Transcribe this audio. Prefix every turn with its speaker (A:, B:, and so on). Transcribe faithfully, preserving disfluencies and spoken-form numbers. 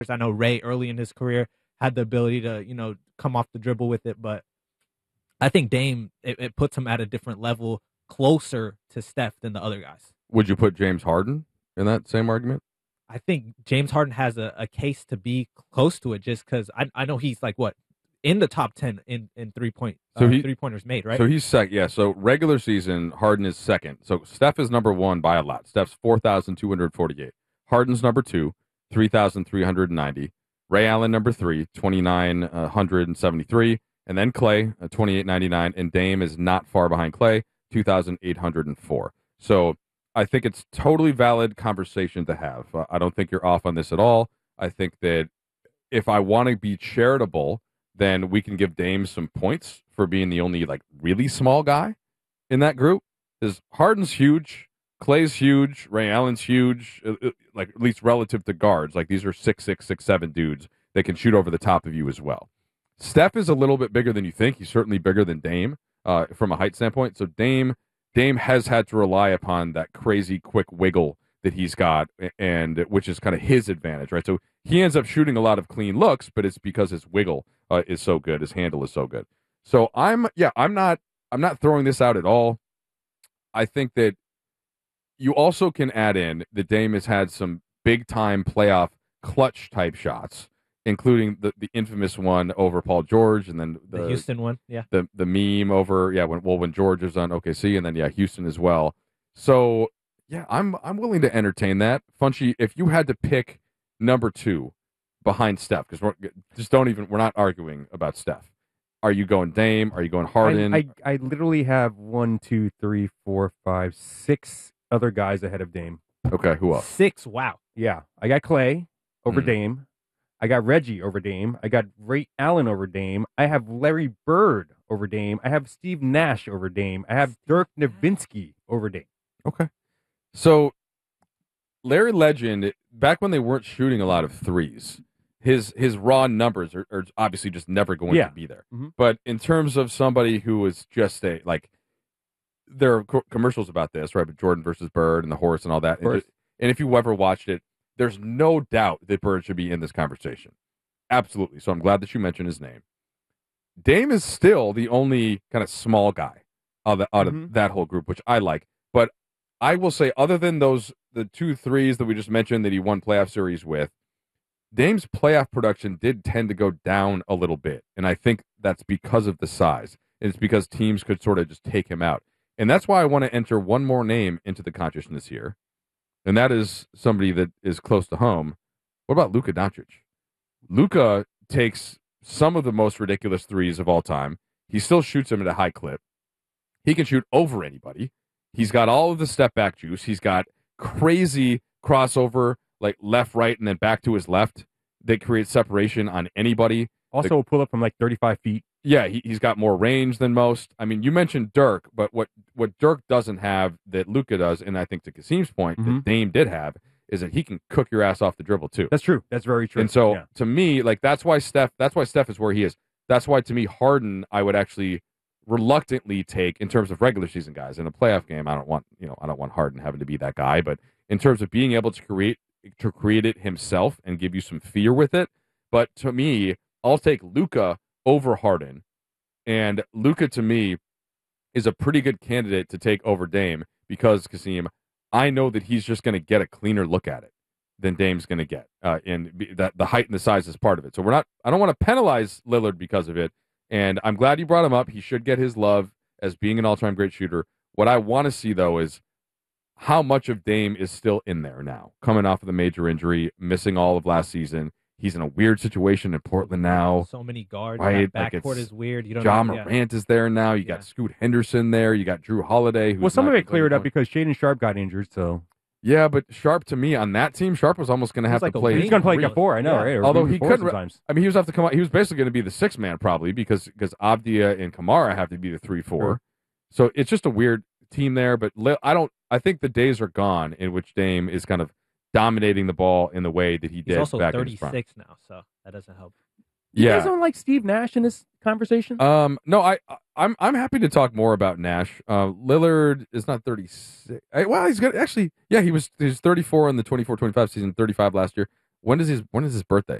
A: I know Ray early in his career had the ability to, you know, come off the dribble with it, but I think Dame, it, it puts him at a different level, closer to Steph than the other guys.
B: Would you put James Harden in that same argument?
A: I think James Harden has a, a case to be close to it just because I, I know he's like, what, in the top ten in, in three point
B: so
A: uh,
B: he,
A: three pointers made, right?
B: So he's second. Yeah. So regular season, Harden is second. So Steph is number one by a lot. Steph's four thousand two hundred forty-eight. Harden's number two, three thousand three hundred ninety. Ray Allen number three, twenty-nine hundred seventy-three. And then Clay, uh, twenty-eight ninety-nine. And Dame is not far behind Clay, two thousand eight hundred four. So I think it's totally valid conversation to have. Uh, I don't think you're off on this at all. I think that if I want to be charitable, then we can give Dame some points for being the only like really small guy in that group. Because Harden's huge, Clay's huge, Ray Allen's huge, uh, uh, like at least relative to guards. Like these are six six, six seven dudes that can shoot over the top of you as well. Steph is a little bit bigger than you think. He's certainly bigger than Dame uh, from a height standpoint. So Dame Dame has had to rely upon that crazy quick wiggle that he's got, and which is kind of his advantage, right? So he ends up shooting a lot of clean looks, but it's because his wiggle uh, is so good, his handle is so good. So I'm, yeah, I'm not, I'm not throwing this out at all. I think that you also can add in that Dame has had some big time playoff clutch type shots, including the, the infamous one over Paul George, and then
A: the, the Houston one, yeah,
B: the the meme over, yeah, when well when George is on O K C, and then yeah, Houston as well. So yeah, I'm I'm willing to entertain that. Funchy, if you had to pick number two behind Steph, because we're just don't even we're not arguing about Steph. Are you going Dame? Are you going Harden?
C: I, I, I literally have one, two, three, four, five, six other guys ahead of Dame.
B: Okay, who else?
A: Six. Wow.
C: Yeah, I got Clay over
B: Mm.
C: Dame. I got Reggie over Dame. I got Ray Allen over Dame. I have Larry Bird over Dame. I have Steve Nash over Dame. I have Dirk Nowitzki over Dame.
B: Okay. So Larry Legend, back when they weren't shooting a lot of threes, his his raw numbers are, are obviously just never going
C: Yeah.
B: to be there.
C: Mhm.
B: But in terms of somebody who was just a, like, there are co- commercials about this, right? But Jordan versus Bird and the horse and all that. And,
C: course.
B: and if you ever watched it, there's no doubt that Bird should be in this conversation. Absolutely. So I'm glad that you mentioned his name. Dame is still the only kind of small guy out of, the, out
C: Mhm.
B: of that whole group, which I like. But I will say, other than those, the two threes that we just mentioned that he won playoff series with, Dame's playoff production did tend to go down a little bit. And I think that's because of the size. It's because teams could sort of just take him out. And that's why I want to enter one more name into the consciousness here. And that is somebody that is close to home. What about Luka Doncic? Luka takes some of the most ridiculous threes of all time. He still shoots them at a high clip. He can shoot over anybody. He's got all of the step back juice. He's got crazy crossover, like left, right, and then back to his left that creates separation on anybody.
C: Also,
B: The-
C: pull up from like thirty-five feet.
B: Yeah, he, he's got more range than most. I mean, you mentioned Dirk, but what, what Dirk doesn't have that Luka does, and I think to Kasim's point, that
C: Mhm.
B: Dame did have, is that he can cook your ass off the dribble too.
C: That's true. That's very true.
B: And so
C: Yeah.
B: to me, like that's why Steph that's why Steph is where he is. That's why to me Harden I would actually reluctantly take in terms of regular season guys. In a playoff game, I don't want, you know, I don't want Harden having to be that guy, but in terms of being able to create to create it himself and give you some fear with it. But to me, I'll take Luka over Harden. And Luka to me is a pretty good candidate to take over Dame because Kasim, I know that he's just going to get a cleaner look at it than Dame's going to get, uh, and be, that the height and the size is part of it. So we're not. I don't want to penalize Lillard because of it, and I'm glad you brought him up. He should get his love as being an all-time great shooter. What I want to see though is how much of Dame is still in there now, coming off of the major injury, missing all of last season. He's in a weird situation in Portland now.
A: So many guards.
B: Right,
A: That
B: like
A: backcourt
B: it's
A: is weird. You don't
B: John
A: know. yeah.
B: Morant is there now. You
A: Yeah.
B: got Scoot Henderson there. You got Drew Holiday. Who's
C: Well, some
B: not
C: of it cleared up
B: completely-
C: because Shaden Sharp got injured, so
B: Yeah, but Sharp to me on that team, Sharp was almost going to
A: He's
B: have
A: like
B: to
A: a
B: play.
A: wing.
C: he's going to play
A: Really?
C: like a four. I know,
A: Yeah.
C: right? Or
B: Although
C: maybe
B: he
C: four
B: could,
C: sometimes.
B: I mean, he was have to come out. He was basically going to be the six man probably because because Avdia and Kamara have to be the three four.
C: Sure.
B: So it's just a weird team there. But li- I don't. I think the days are gone in which Dame is kind of dominating the ball in the way that he
A: He's
B: did
A: also
B: back in his prime.
A: thirty-six now, so that doesn't help.
C: You guys
B: Yeah.
C: don't like Steve Nash in this conversation?
B: Um. No. I. I'm. I'm happy to talk more about Nash. Uh, Lillard is not thirty-six. I, well, he's good. Actually, yeah, he was. He was thirty-four in the twenty-four twenty-five season. thirty-five last year. When is his When is his birthday?